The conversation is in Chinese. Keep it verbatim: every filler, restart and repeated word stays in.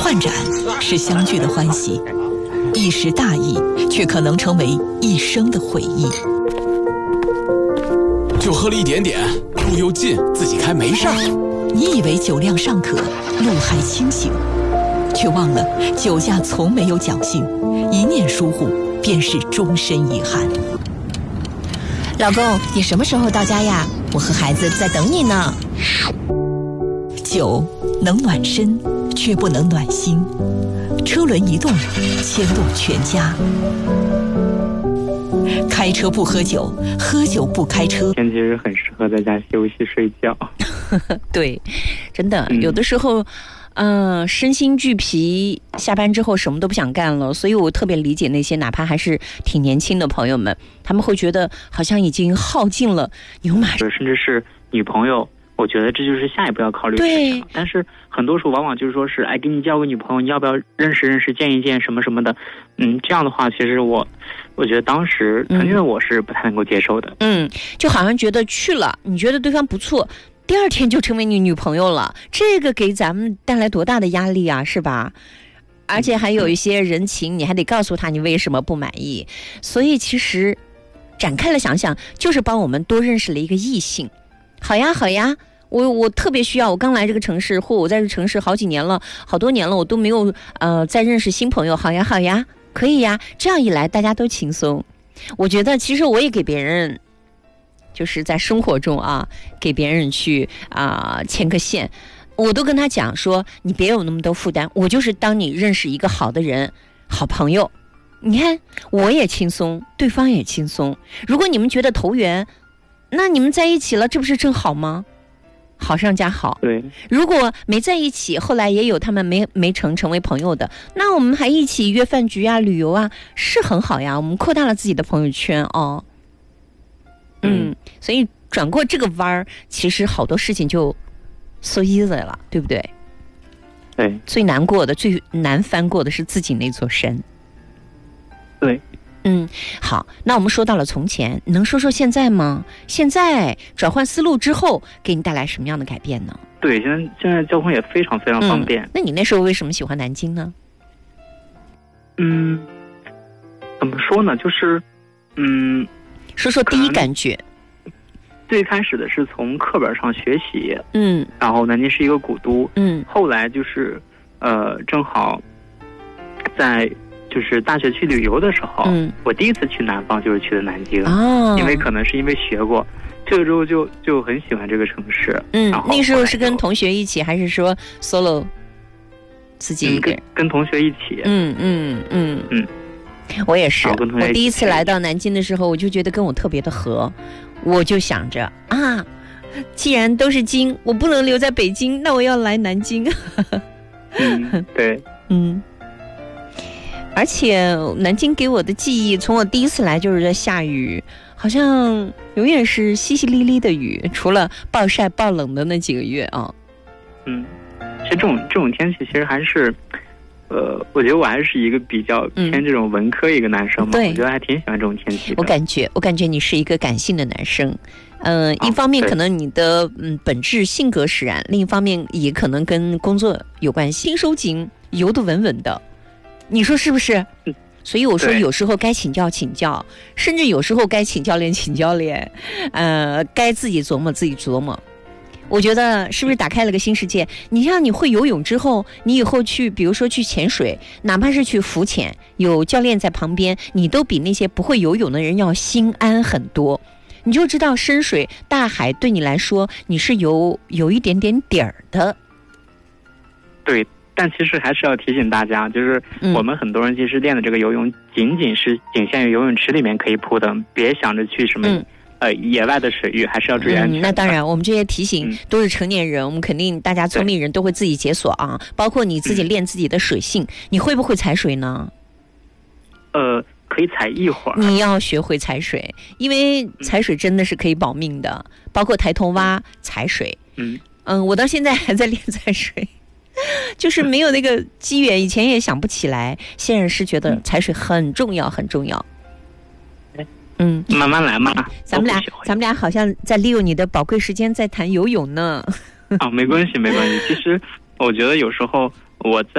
换盏是相聚的欢喜，一时大意却可能成为一生的回忆。 就喝了一点点，路又近，自己开没事儿。 你以为酒量尚可，路还清醒，却忘了酒驾从没有侥幸，一念疏忽便是终身遗憾。 老公，你什么时候到家呀？我和孩子在等你呢。 酒能暖身，却不能暖心。车轮一动，牵动全家。开车不喝酒，喝酒不开车。 天其实很适合在家休息睡觉。 对，真的、 嗯、 有的时候嗯、呃，身心俱疲，下班之后什么都不想干了，所以我特别理解那些哪怕还是挺年轻的朋友们，他们会觉得好像已经耗尽了牛马， 甚至是女朋友，我觉得这就是下一步要考虑的事情。但是很多时候往往就是说是，哎，给你交个女朋友，你要不要认识认识，见一见什么什么的。嗯，这样的话，其实我，我觉得当时曾经的我是不太能够接受的。 嗯，就好像觉得去了，你觉得对方不错，第二天就成为你女朋友了，这个给咱们带来多大的压力啊，是吧？而且还有一些人情，你还得告诉他你为什么不满意。所以其实展开了想想，就是帮我们多认识了一个异性。好呀好呀，我我特别需要，我刚来这个城市，或我在这个城市好几年了，好多年了，我都没有呃再认识新朋友。好呀好呀，可以呀，这样一来大家都轻松。我觉得其实我也给别人。就是在生活中啊，给别人去啊、呃、牵个线，我都跟他讲说，你别有那么多负担，我就是当你认识一个好的人、好朋友，你看我也轻松，对方也轻松。如果你们觉得投缘，那你们在一起了，这不是正好吗？好上加好。 对。 如果没在一起，后来也有他们没没成成为朋友的，那我们还一起约饭局啊、旅游啊，是很好呀。我们扩大了自己的朋友圈哦。嗯，所以转过这个弯儿，其实好多事情就 so easy 了，对不对？ 对。 最难过的、最难翻过的是自己那座山。 对。 嗯，好，那我们说到了从前，能说说现在吗？现在转换思路之后，给你带来什么样的改变呢？ 对，现在现在交通也非常非常方便。 嗯、那你那时候为什么喜欢南京呢？ 嗯，怎么说呢？就是嗯。 说说第一感觉。 最开始的是从课本上学习， 嗯， 然后南京是一个古都， 嗯， 后来就是呃，正好在就是大学去旅游的时候，嗯，我第一次去南方就是去的南京，哦，因为可能是因为学过，去了之后就就很喜欢这个城市， 嗯，那时候是跟同学一起，还是说 solo 自己一个人？ 嗯、跟, 跟同学一起， 嗯嗯嗯嗯。 我也是，我第一次来到南京的时候，我就觉得跟我特别的合，我就想着啊，既然都是京，我不能留在北京，那我要来南京。 嗯，对， 嗯，而且南京给我的记忆，从我第一次来就是在下雨，好像永远是淅淅沥沥的雨，除了暴晒暴冷的那几个月啊。 嗯，其实这种这种天气其实还是。呃，我觉得我还是一个比较偏这种文科一个男生嘛，嗯、我觉得还挺喜欢这种天气的。 我感觉，我感觉你是一个感性的男生，嗯、呃，一方面可能你的嗯本质性格使然，另一方面也可能跟工作有关系。新收紧，游得稳稳的，你说是不是？ 嗯、 所以我说有时候该请教请教，甚至有时候该请教练请教练，呃，该自己琢磨自己琢磨。我觉得是不是打开了个新世界？你像你会游泳之后，你以后去，比如说去潜水，哪怕是去浮潜，有教练在旁边，你都比那些不会游泳的人要心安很多。你就知道深水大海对你来说，你是有有一点点底儿的。 对，但其实还是要提醒大家，就是我们很多人其实练的这个游泳，仅仅是仅限于游泳池里面可以扑的，别想着去什么。嗯呃，野外的水域还是要注意安全、 嗯。那当然，我们这些提醒都是成年人，嗯、我们肯定大家聪明人都会自己解锁啊。包括你自己练自己的水性，嗯、你会不会踩水呢？ 呃，可以踩一会儿。 你要学会踩水，因为踩水真的是可以保命的。嗯、包括抬头蛙、踩水。 嗯嗯，我到现在还在练踩水，就是没有那个机缘，以前也想不起来。现在是觉得踩水很重要，很重要。嗯， 慢慢来嘛。 咱们俩，咱们俩好像在利用你的宝贵时间在谈游泳呢。 啊，没关系，没关系。其实我觉得有时候我在。